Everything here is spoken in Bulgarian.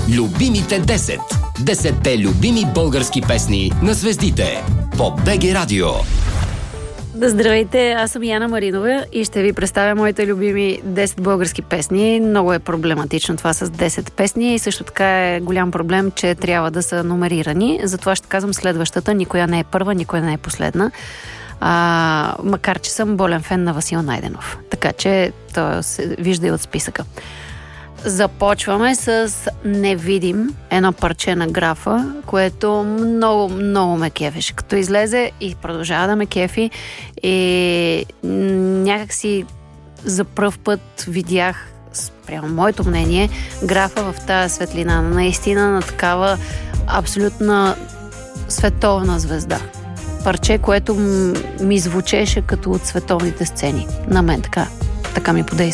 Любимите 10. 10-те любими български песни на звездите по БГ Радио. Здравейте, аз съм Яна Маринова и ще ви представя моите любими 10 български песни. Много е проблематично това с 10 песни и също така е голям проблем, че трябва да са номерирани. Затова ще казвам следващата. Никоя не е първа, никоя не е последна. Макар че съм болен фен на Васил Найденов. Така че той се вижда и от списъка. Започваме с Невидим, едно парче на Графа, което много, много ме кефеше. Като излезе и продължава да ме кефи и някакси за пръв път видях, спрямо моето мнение, Графа в тази светлина. Наистина на такава абсолютна световна звезда. Парче, което ми звучеше като от световните сцени. На мен така ми подейства.